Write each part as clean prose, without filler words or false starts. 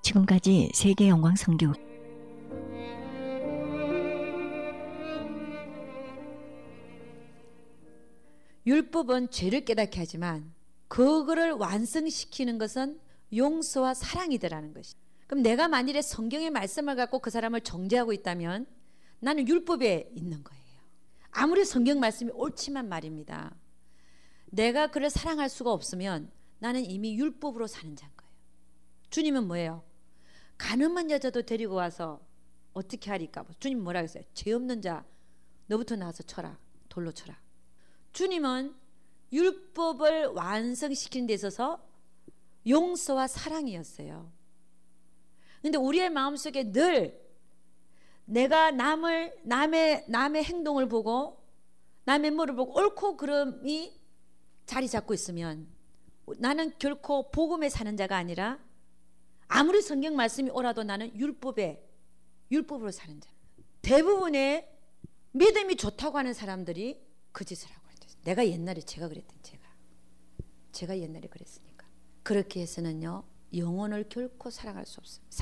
지금까지 세계 영광 선교 율법은 죄를 깨닫게 하지만 그거를 완성시키는 것은 용서와 사랑이더라는 것이. 그럼 내가 만일에 성경의 말씀을 갖고 그 사람을 정죄하고 있다면 나는 율법에 있는 거예요. 아무리 성경 말씀이 옳지만 말입니다. 내가 그를 사랑할 수가 없으면 나는 이미 율법으로 사는 자인 거예요. 주님은 뭐예요? 가늠한 여자도 데리고 와서 어떻게 하리까? 주님 뭐라 그랬어요? 죄 없는 자 너부터 나와서 쳐라. 돌로 쳐라. 주님은 율법을 완성시키는 데 있어서 용서와 사랑이었어요. 근데 우리의 마음속에 늘 내가 남의 행동을 보고 남의 뭐를 보고 옳고 그름이 자리 잡고 있으면 나는 결코 복음에 사는 자가 아니라 아무리 성경 말씀이 오라도 나는 율법으로 사는 자. 대부분의 믿음이 좋다고 하는 사람들이 그 짓을 하고 있어요. 내가 옛날에 제가 옛날에 그랬으니까. 그렇게 해서는요 영혼을 결코 사랑할 수 없습니다.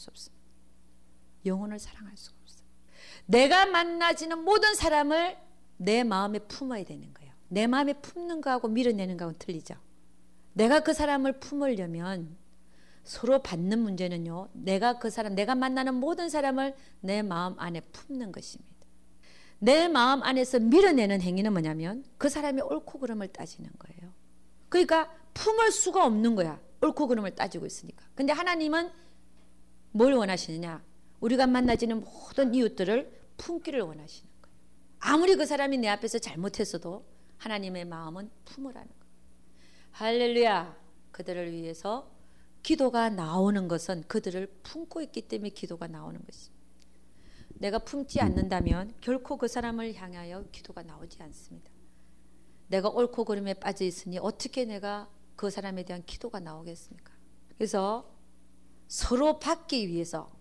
영혼을 사랑할 수가 없어요. 내가 만나지는 모든 사람을 내 마음에 품어야 되는 거예요. 내 마음에 품는 거하고 밀어내는 거하고는 틀리죠. 내가 그 사람을 품으려면 서로 받는 문제는요 내가 만나는 모든 사람을 내 마음 안에 품는 것입니다. 내 마음 안에서 밀어내는 행위는 뭐냐면 그 사람의 옳고 그름을 따지는 거예요. 그러니까 품을 수가 없는 거야. 옳고 그름을 따지고 있으니까. 근데 하나님은 뭘 원하시느냐? 우리가 만나지는 모든 이웃들을 품기를 원하시는 거예요. 아무리 그 사람이 내 앞에서 잘못했어도 하나님의 마음은 품으라는 거예요. 할렐루야. 그들을 위해서 기도가 나오는 것은 그들을 품고 있기 때문에 기도가 나오는 것입니다. 내가 품지 않는다면 결코 그 사람을 향하여 기도가 나오지 않습니다. 내가 옳고 그름에 빠져 있으니 어떻게 내가 그 사람에 대한 기도가 나오겠습니까? 그래서 서로 받기 위해서